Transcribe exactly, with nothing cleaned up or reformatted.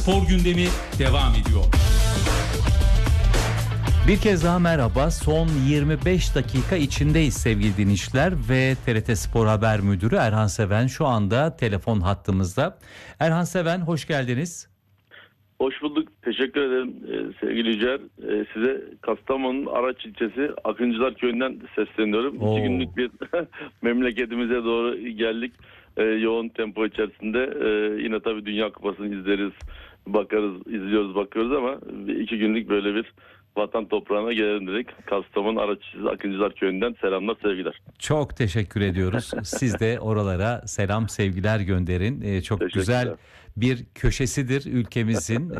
spor gündemi devam ediyor. Bir kez daha merhaba. Son yirmi beş dakika içindeyiz sevgili dinleyiciler ve T R T Spor Haber Müdürü Erhan Seven şu anda telefon hattımızda. Erhan Seven, hoş geldiniz. Hoş bulduk. Teşekkür ederim ee, sevgili Yücer. Ee, size Kastamonu'nun Araç ilçesi Akıncılar Köyü'nden sesleniyorum. Oo. İki günlük bir memleketimize doğru geldik. Ee, yoğun tempo içerisinde. Ee, yine tabii Dünya Kupası'nı izleriz, bakarız, izliyoruz, bakıyoruz ama iki günlük böyle bir vatan toprağına gelelim dedik. Kastamonu Araç ilçesi Akıncılar Köyü'nden selamlar, sevgiler. Çok teşekkür ediyoruz. Siz de oralara selam, sevgiler gönderin. Ee, çok güzel bir köşesidir ülkemizin.